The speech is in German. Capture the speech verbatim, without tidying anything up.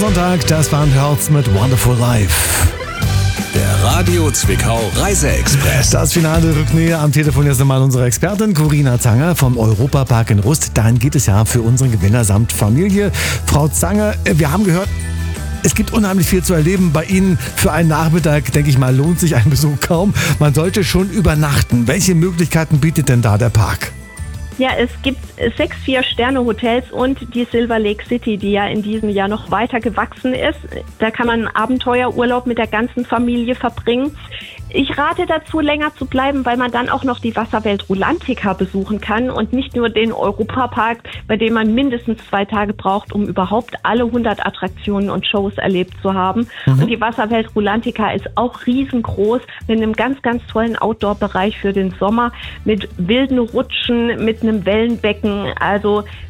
Sonntag, das war ein Herz mit Wonderful Life. Der Radio Zwickau Reiseexpress. Das finale Rücknähe am Telefon jetzt nochmal unsere Expertin Corinna Zanger vom Europapark in Rust. Dahin geht es ja für unseren Gewinner samt Familie. Frau Zanger, wir haben gehört, es gibt unheimlich viel zu erleben bei Ihnen. Für einen Nachmittag, denke ich mal, lohnt sich ein Besuch kaum. Man sollte schon übernachten. Welche Möglichkeiten bietet denn da der Park? Ja, es gibt sechs Vier-Sterne-Hotels und die Silver Lake City, die ja in diesem Jahr noch weiter gewachsen ist. Da kann man einen Abenteuerurlaub mit der ganzen Familie verbringen. Ich rate dazu, länger zu bleiben, weil man dann auch noch die Wasserwelt Rulantica besuchen kann und nicht nur den Europapark, bei dem man mindestens zwei Tage braucht, um überhaupt alle hundert Attraktionen und Shows erlebt zu haben. Mhm. Und die Wasserwelt Rulantica ist auch riesengroß mit einem ganz, ganz tollen Outdoor-Bereich für den Sommer, mit wilden Rutschen, mit einem Wellenbecken. Also